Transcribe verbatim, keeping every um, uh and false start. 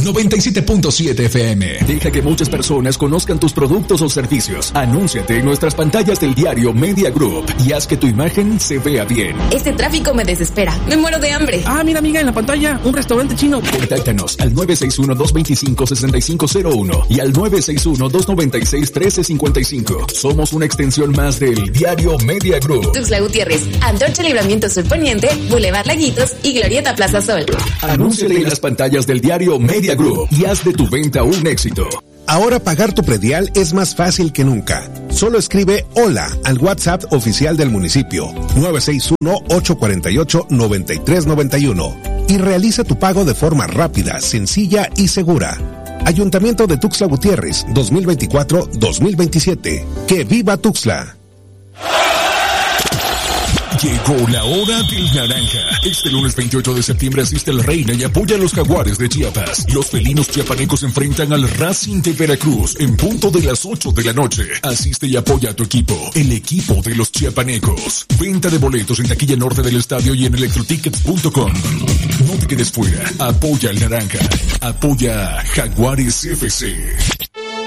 noventa y siete punto siete F M. Deja que muchas personas conozcan tus productos o servicios. Anúnciate en nuestras pantallas del diario Media Group y haz que tu imagen se vea bien. Este tráfico me desespera. Me muero de hambre. Ah, mira, amiga, en la pantalla, un restaurante chino. Contáctanos al nueve seis uno, dos dos cinco, seis cinco cero uno y al nueve seis uno, dos nueve seis, uno tres cinco cinco. Somos una extensión más del diario Media Group. Tuxtla Gutiérrez, Antorcha Libramiento Sur Poniente, Boulevard Laguitos y Glorieta Plaza Sol. Anúnciate en las pantallas del diario Media Group y haz de tu venta un éxito. Ahora pagar tu predial es más fácil que nunca. Solo escribe hola al WhatsApp oficial del municipio nueve seis uno, ocho cuatro ocho, nueve tres nueve uno y realiza tu pago de forma rápida, sencilla y segura. Ayuntamiento de Tuxtla Gutiérrez, dos mil veinticuatro a dos mil veintisiete. ¡Que viva Tuxtla! Llegó la hora del naranja. Este lunes veintiocho de septiembre asiste al Reina y apoya a los Jaguares de Chiapas. Los felinos chiapanecos se enfrentan al Racing de Veracruz en punto de las ocho de la noche. Asiste y apoya a tu equipo, el equipo de los chiapanecos. Venta de boletos en taquilla norte del estadio y en electrotickets punto com. No te quedes fuera. Apoya al naranja. Apoya a Jaguares F C.